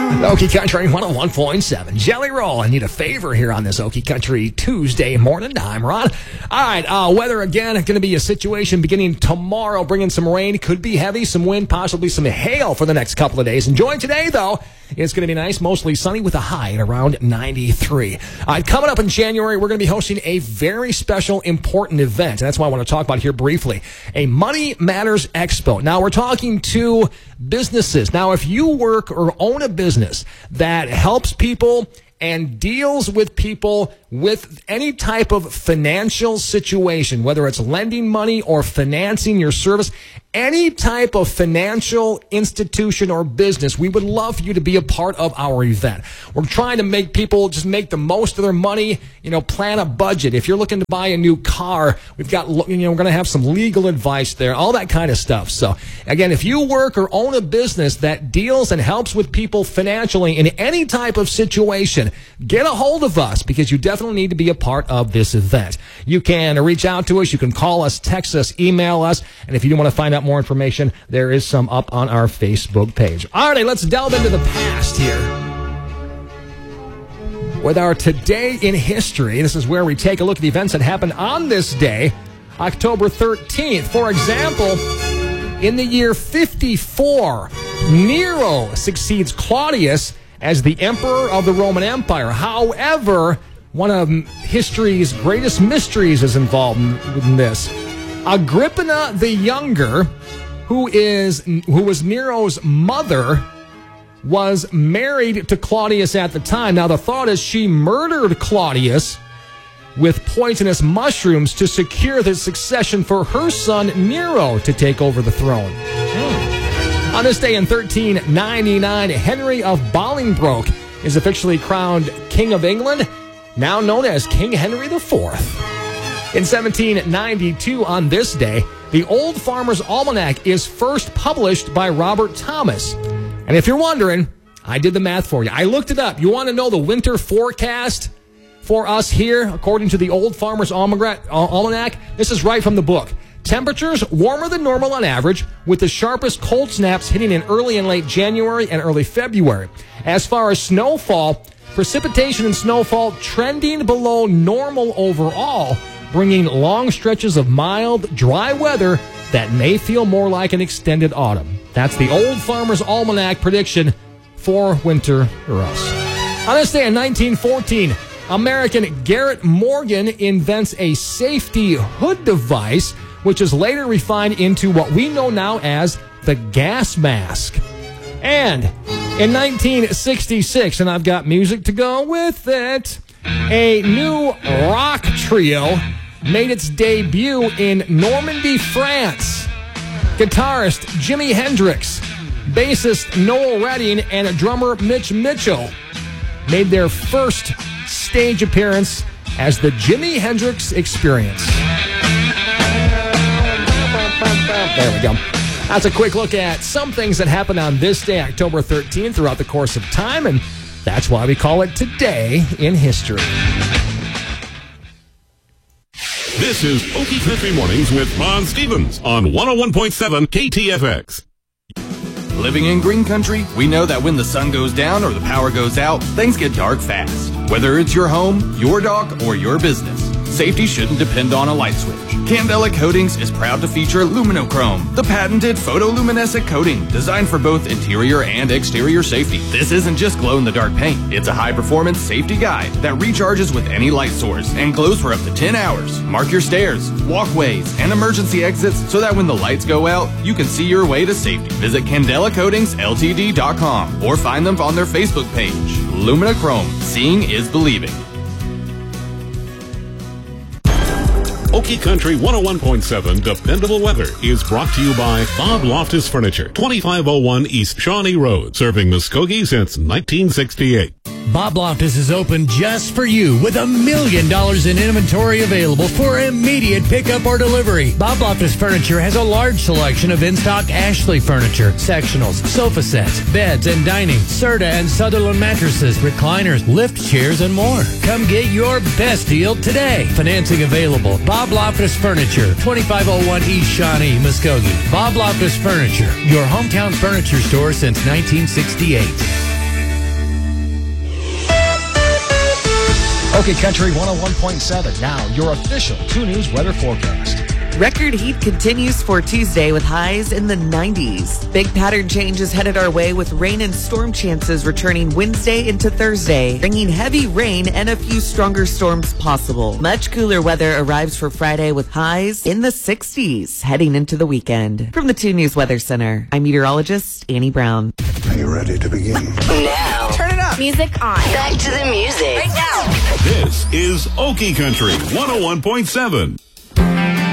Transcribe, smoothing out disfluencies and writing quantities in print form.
Okie Country 101.7. Jelly Roll. I need a favor here on this Okie Country Tuesday morning. I'm Ron. All right, weather again, going to be a situation beginning tomorrow, bringing some rain. Could be heavy, some wind, possibly some hail for the next couple of days. Enjoy today, though. It's going to be nice, mostly sunny with a high at around 93. Coming up in January, we're going to be hosting a very special, important event. And that's what I want to talk about here briefly. A Money Matters Expo. Now, we're talking to businesses. Now, if you work or own a business that helps people and deals with people with any type of financial situation, whether it's lending money or financing your service, any type of financial institution or business, we would love for you to be a part of our event. We're trying to make people just make the most of their money, plan a budget. If you're looking to buy a new car, we've got, we're going to have some legal advice there, all that kind of stuff. So again, if you work or own a business that deals and helps with people financially in any type of situation, get a hold of us because you definitely need to be a part of this event. You can reach out to us. You can call us, text us, email us. And if you want to find out more information, there is some up on our Facebook page. All right, let's delve into the past here with our Today in History. This is where we take a look at the events that happened on this day, October 13th. For example, in the year 54, Nero succeeds Claudius as the emperor of the Roman Empire. However, one of history's greatest mysteries is involved in this. Agrippina the Younger, who was Nero's mother, was married to Claudius at the time. Now, the thought is she murdered Claudius with poisonous mushrooms to secure the succession for her son Nero to take over the throne. On this day in 1399, Henry of Bolingbroke is officially crowned King of England, now known as King Henry IV. In 1792, on this day, the Old Farmer's Almanac is first published by Robert Thomas. And if you're wondering, I did the math for you. I looked it up. You want to know the winter forecast for us here, according to the Old Farmer's Almanac? This is right from the book. Temperatures warmer than normal on average, with the sharpest cold snaps hitting in early and late January and early February. As far as snowfall, precipitation and snowfall trending below normal overall, bringing long stretches of mild, dry weather that may feel more like an extended autumn. That's the Old Farmer's Almanac prediction for winter for us. On this day in 1914, American Garrett Morgan invents a safety hood device, which is later refined into what we know now as the gas mask. And in 1966, and I've got music to go with it, a new rock trio made its debut in Normandy, France. Guitarist Jimi Hendrix, bassist Noel Redding, and drummer Mitch Mitchell made their first stage appearance as the Jimi Hendrix Experience. There we go. That's a quick look at some things that happened on this day, October 13th, throughout the course of time, and that's why we call it Today in History. This is Okie Country Mornings with Ron Stevens on 101.7 KTFX. Living in green country, we know that when the sun goes down or the power goes out, things get dark fast. Whether it's your home, your dog, or your business, safety shouldn't depend on a light switch. Candela Coatings is proud to feature Luminochrome, the patented photoluminescent coating designed for both interior and exterior safety. This isn't just glow-in-the-dark paint. It's a high-performance safety guide that recharges with any light source and glows for up to 10 hours. Mark your stairs, walkways, and emergency exits so that when the lights go out, you can see your way to safety. Visit CandelaCoatingsLTD.com or find them on their Facebook page. Luminochrome. Seeing is believing. Okie Country 101.7 Dependable Weather is brought to you by Bob Loftus Furniture, 2501 East Shawnee Road, serving Muskogee since 1968. Bob Loftus is open just for you with $1 million in inventory available for immediate pickup or delivery. Bob Loftus Furniture has a large selection of in-stock Ashley furniture, sectionals, sofa sets, beds and dining, Serta and Sutherland mattresses, recliners, lift chairs, and more. Come get your best deal today. Financing available. Bob Loftus Furniture, 2501 East Shawnee, Muskogee. Bob Loftus Furniture, your hometown furniture store since 1968. OK Country 101.7. Now, your official 2 News weather forecast. Record heat continues for Tuesday with highs in the 90s. Big pattern changes headed our way with rain and storm chances returning Wednesday into Thursday, bringing heavy rain and a few stronger storms possible. Much cooler weather arrives for Friday with highs in the 60s heading into the weekend. From the 2 News Weather Center, I'm meteorologist Annie Brown. Are you ready to begin? Now. Turn it up. Music on. Back to the music. Right now. This is Okie Country 101.7.